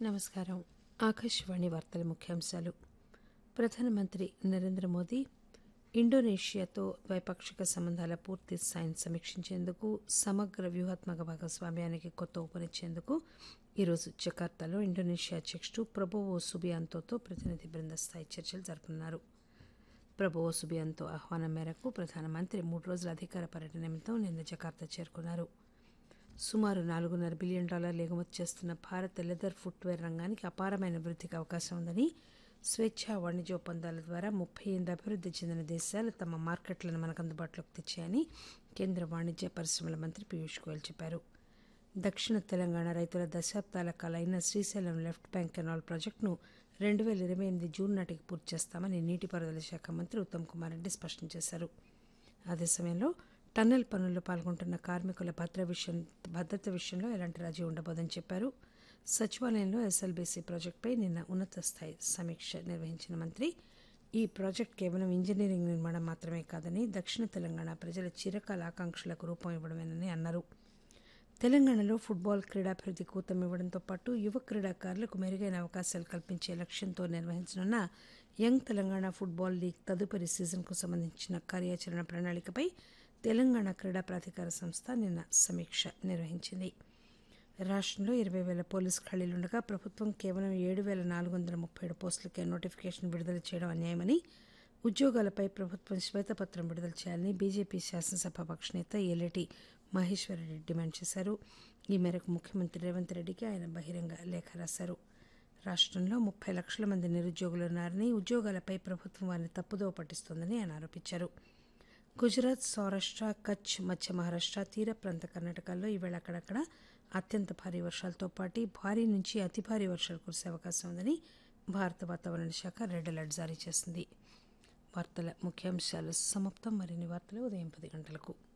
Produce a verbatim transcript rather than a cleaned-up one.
నమస్కారం. ఆకాశవాణి వార్తల ముఖ్యాంశాలు. ప్రధానమంత్రి నరేంద్ర మోదీ ఇండోనేషియాతో ద్వైపాక్షిక సంబంధాల పూర్తి స్థాయిని సమీక్షించేందుకు, సమగ్ర వ్యూహాత్మక భాగస్వామ్యానికి కొత్త ఊపునిచ్చేందుకు ఈరోజు జకార్తాలో ఇండోనేషియా అధ్యక్షుడు ప్రబోవో సుబియాంతోతో ప్రతినిధి బృంద స్థాయి చర్చలు జరుపుతున్నారు. ప్రబోవో సుబియాంతో ఆహ్వానం మేరకు ప్రధానమంత్రి మూడు రోజుల అధికార పర్యటన నిమిత్తం నిన్న జకార్తా చేరుకున్నారు. సుమారు నాలుగున్నర బిలియన్ డాలర్లు ఎగుమతి చేస్తున్న భారత లెదర్ ఫుట్వేర్ రంగానికి అపారమైన వృద్ధికి అవకాశం ఉందని, స్వేచ్ఛా వాణిజ్య ఒప్పందాల ద్వారా ముప్పై ఎనిమిది అభివృద్ధి చెందిన దేశాలు తమ మార్కెట్లను మనకు అందుబాటులోకి తెచ్చాయని కేంద్ర వాణిజ్య పరిశ్రమల మంత్రి పీయూష్ గోయల్ చెప్పారు. దక్షిణ తెలంగాణ రైతుల దశాబ్దాల కాలైన శ్రీశైలం లెఫ్ట్ బ్యాంక్ కెనాల్ ప్రాజెక్టును రెండు వేల ఇరవై ఎనిమిది జూన్ నాటికి పూర్తి చేస్తామని నీటిపారుదల శాఖ మంత్రి ఉత్తమ్ కుమార్ రెడ్డి స్పష్టం చేశారు. అదే సమయంలో టన్నెల్ పనుల్లో పాల్గొంటున్న కార్మికుల భద్ర విషయం భద్రత విషయంలో ఎలాంటి రాజీ ఉండబోదని చెప్పారు. సచివాలయంలో ఎస్ఎల్బీసీ ప్రాజెక్టుపై నిన్న ఉన్నత స్థాయి సమీక్ష నిర్వహించిన మంత్రి ఈ ప్రాజెక్టు కేవలం ఇంజనీరింగ్ నిర్మాణం మాత్రమే కాదని, దక్షిణ తెలంగాణ ప్రజల చిరకాల ఆకాంక్షలకు రూపం ఇవ్వడమేనని అన్నారు. తెలంగాణలో ఫుట్బాల్ క్రీడాభివృద్ధికి ఊతమివ్వడంతో పాటు యువ క్రీడాకారులకు మెరుగైన అవకాశాలు కల్పించే లక్ష్యంతో నిర్వహించనున్న యంగ్ తెలంగాణ ఫుట్బాల్ లీగ్ తదుపరి సీజన్కు సంబంధించిన కార్యాచరణ ప్రణాళికపై తెలంగాణ క్రీడా ప్రాధికార సంస్థ నిన్న సమీక్ష నిర్వహించింది. రాష్ట్రంలో ఇరవై వేల పోలీసు ఖాళీలుండగా ప్రభుత్వం కేవలం ఏడు వేల నాలుగు వందల ముప్పై ఏడు పోస్టులకే నోటిఫికేషన్ విడుదల చేయడం అన్యాయమని, ఉద్యోగాలపై ప్రభుత్వం శ్వేతపత్రం విడుదల చేయాలని బీజేపీ శాసనసభాపక్ష నేత ఏలేటి మహేశ్వరరెడ్డి డిమాండ్ చేశారు. ఈ మేరకు ముఖ్యమంత్రి రేవంత్ రెడ్డికి ఆయన బహిరంగ లేఖ రాశారు. రాష్ట్రంలో ముప్పై లక్షల మంది నిరుద్యోగులున్నారని, ఉద్యోగాలపై ప్రభుత్వం వారిని తప్పుదోవ పట్టిస్తోందని ఆయన ఆరోపించారు. గుజరాత్, సౌరాష్ట్ర, కచ్, మధ్య మహారాష్ట్ర, తీర ప్రాంత కర్ణాటకల్లో ఈవేళ అక్కడక్కడ అత్యంత భారీ వర్షాలతో పాటు భారీ నుంచి అతి భారీ వర్షాలు కురిసే అవకాశం ఉందని భారత వాతావరణ శాఖ రెడ్ అలర్ట్ జారీ చేసింది. వార్తల ముఖ్యాంశాలు సమాప్తం. మరిన్ని వార్తలు ఉదయం పది గంటలకు.